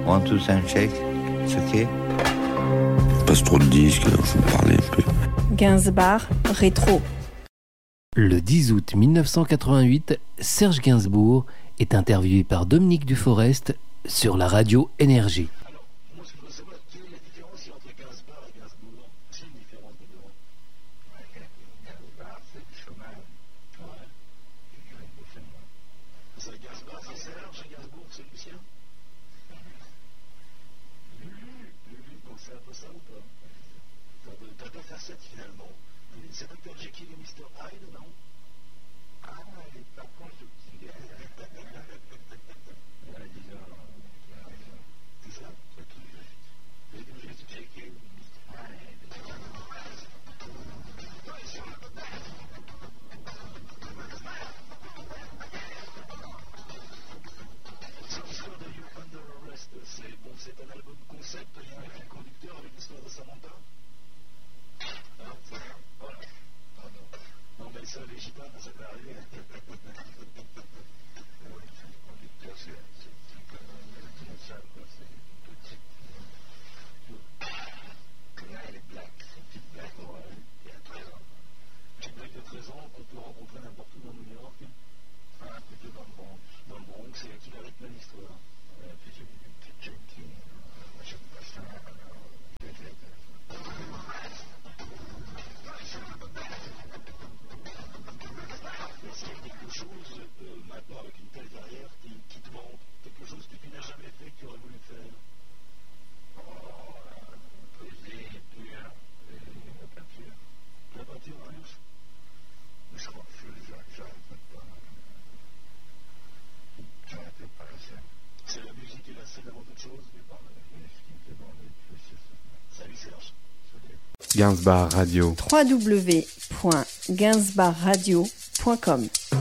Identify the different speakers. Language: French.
Speaker 1: One, two, sound check. It's okay.
Speaker 2: Passe trop de disques, faut me parler un peu.
Speaker 3: Gainsbourg rétro.
Speaker 4: Le 10 août 1988, Serge Gainsbourg est interviewé par Dominique Duforest sur la radio Énergie.
Speaker 5: Alors, moi, ce que je veux savoir, quelle est la différence entre Gainsbourg et Gainsbourg? C'est une différence de nom. Gainsbourg, c'est du chômage. Ouais. C'est Gainsbourg, c'est Serge, et Gainsbourg, c'est Lucien. Lulu, donc c'est un peu ça ou pas? T'as deux facettes finalement. C'est Dr. Jekyll et Mr. Hyde, non? Ah, elle est pas proche de petit gars. C'est ça? C'est tout juste. Jekyll, Mr. Hyde. Cette histoire de You Under Arrest, c'est un album concept, il y a un fil conducteur avec l'histoire de Samantha. Hein, voilà. Oh non. Non, mais ça, les gitanes, ça peut arriver. Le fil conducteur, c'est ça, quoi. C'est une petite. Là, elle est black. C'est une petite black, ouais. Il y a 13 ans. Une petite black de 13 ans qu'on peut rencontrer n'importe où dans New York. Hein, plutôt dans le Bronx. Dans le Bronx, c'est qui la rythme l'histoire. Puis j'ai une petite junkie. J'aime pas ça. Est-ce qu'il y a quelque chose, maintenant, avec une telle carrière, qui te manque? Quelque chose que tu n'as jamais fait, que tu aurais voulu faire? Poser, écrire, la peinture. La peinture, hein? Mais je crois que j'arrête pas. J'arrête pas la scène. C'est la musique et la scène avant toute chose? Mais pas la musique qui me fait demander de faire ça. Salut Serge. Salut.
Speaker 6: Gainsbourg Radio.
Speaker 3: www.gainsbourgradio.com